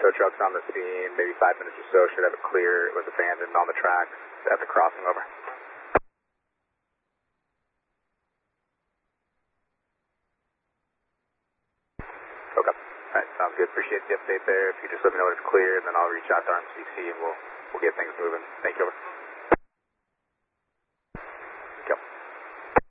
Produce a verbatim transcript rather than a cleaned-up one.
tow truck's on the scene, maybe five minutes or so, should have it clear. It was abandoned on the tracks at the crossing, over. Okay. All right, sounds good. Appreciate the update there. If you just let me know when it's clear, and then I'll reach out to R M C C and we'll, we'll get things moving. Thank you, over.